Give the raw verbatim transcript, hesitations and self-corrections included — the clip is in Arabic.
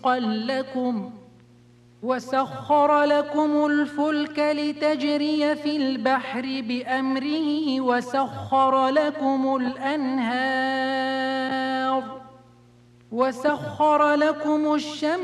لكم وسخر لكم الفلك لتجري في البحر بأمره وسخر لكم الأنهار وسخر لكم الشمس